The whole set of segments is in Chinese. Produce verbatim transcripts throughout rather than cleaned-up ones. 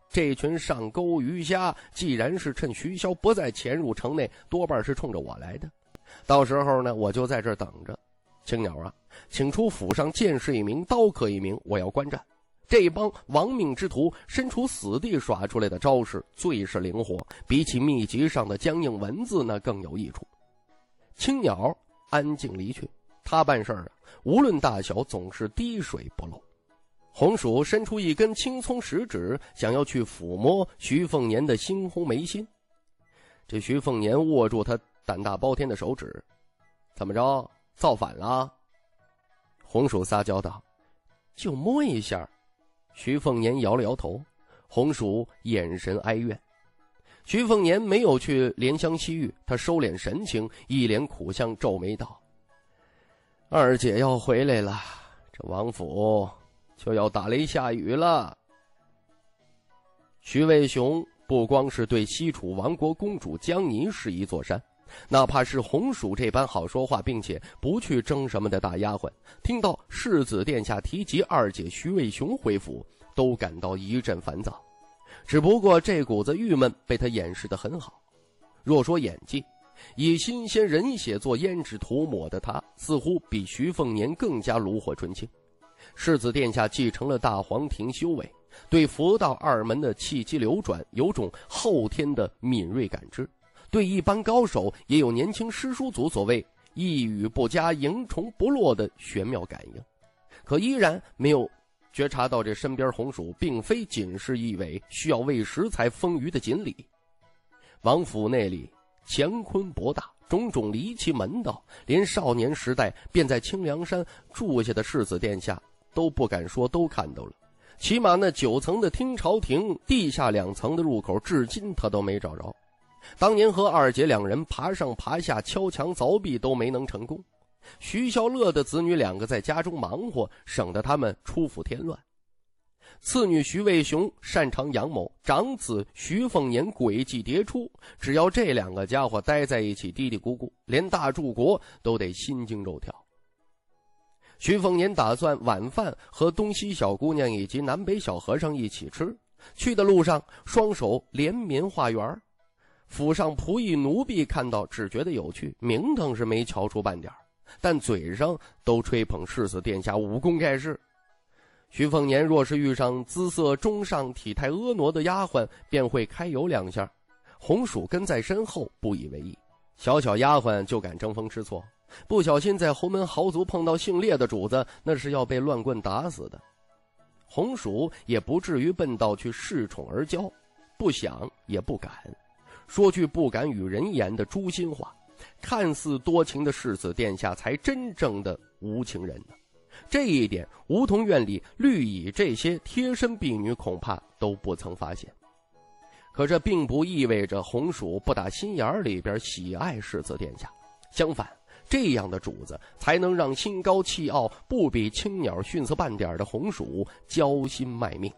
这群上钩鱼虾既然是趁徐骁不再潜入城内，多半是冲着我来的。到时候呢，我就在这儿等着。青鸟啊，请出府上剑士一名，刀客一名，我要观战。这帮亡命之徒身处死地耍出来的招式最是灵活，比起秘籍上的僵硬文字呢更有益处。青鸟安静离去，他办事啊，无论大小总是滴水不漏。红薯伸出一根青葱食指，想要去抚摸徐凤年的猩红眉心。这徐凤年握住他胆大包天的手指，怎么着，造反了？红薯撒娇道：就摸一下。徐凤年摇了摇头，红薯眼神哀怨。徐凤年没有去怜香惜玉，他收敛神情，一脸苦相，皱眉道：二姐要回来了，这王府就要打雷下雨了。徐渭雄不光是对西楚王国公主江妮是一座山，哪怕是红薯这般好说话并且不去争什么的大丫鬟，听到世子殿下提及二姐徐渭雄回府，都感到一阵烦躁。只不过这股子郁闷被他掩饰得很好。若说演技，以新鲜人血做胭脂涂抹的他，似乎比徐凤年更加炉火纯青。世子殿下继承了大黄庭修为，对佛道二门的气机流转有种后天的敏锐感知，对一般高手也有年轻诗书族所谓一语不佳蝇虫不落的玄妙感应，可依然没有觉察到这身边红薯并非仅是一尾需要喂食才丰腴的锦鲤。王府内里乾坤博大，种种离奇门道，连少年时代便在清凉山住下的世子殿下都不敢说都看到了，起码那九层的听朝廷地下两层的入口至今他都没找着。当年和二姐两人爬上爬下敲墙凿壁都没能成功，徐孝乐的子女两个在家中忙活，省得他们出府添乱。次女徐渭雄擅长阳谋，长子徐凤年诡计迭出，只要这两个家伙待在一起嘀嘀咕咕，连大柱国都得心惊肉跳。徐凤年打算晚饭和东西小姑娘以及南北小和尚一起吃，去的路上双手连绵画圆。府上仆役奴婢看到只觉得有趣，名堂是没瞧出半点，但嘴上都吹捧世子殿下武功盖世。徐凤年若是遇上姿色中上体态婀娜的丫鬟，便会揩油两下。红薯跟在身后不以为意，小小丫鬟就敢争风吃醋，不小心在侯门豪族碰到姓烈的主子，那是要被乱棍打死的。红薯也不至于笨到去恃宠而骄，不想也不敢，说句不敢与人言的诛心话，看似多情的世子殿下才真正的无情人呢。这一点梧桐院里绿蚁这些贴身婢女恐怕都不曾发现。可这并不意味着红薯不打心眼里边喜爱世子殿下，相反，这样的主子才能让心高气傲不比青鸟逊色半点的红薯交心卖命。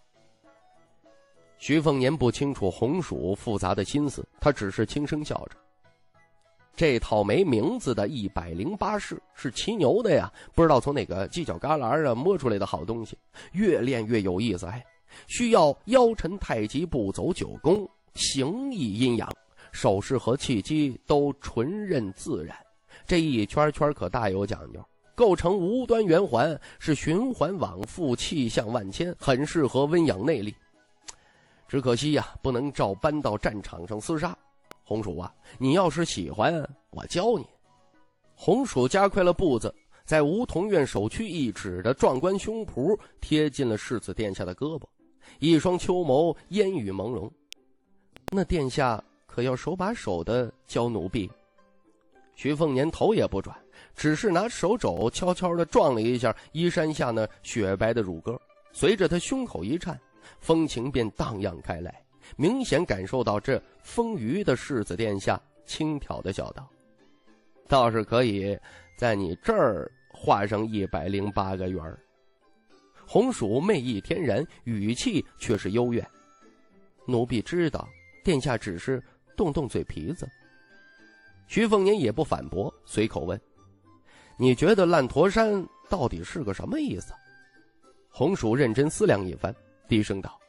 徐凤年不清楚红薯复杂的心思，他只是轻声笑着。这套没名字的一百零八式是骑牛的呀，不知道从哪个犄角旮旯啊摸出来的好东西，越练越有意思。哎，需要腰沉太极步走九宫，形意阴阳，手势和气机都纯任自然，这一圈圈可大有讲究，构成无端圆环，是循环往复，气象万千，很适合温养内力。只可惜呀、啊，不能照搬到战场上厮杀。红薯啊，你要是喜欢，我教你。红薯加快了步子，在梧桐院首屈一指的壮观胸脯贴近了世子殿下的胳膊，一双秋眸烟雨朦胧。那殿下可要手把手的教奴婢？徐凤年头也不转，只是拿手肘悄悄地撞了一下衣衫下那雪白的乳沟，随着他胸口一颤，风情便荡漾开来，明显感受到这丰腴的世子殿下轻佻的笑道：倒是可以在你这儿画上一百零八个圆。红薯媚意天然，语气却是幽怨：奴婢知道，殿下只是动动嘴皮子。徐凤年也不反驳，随口问：你觉得烂驼山到底是个什么意思？红薯认真思量一番，低声道：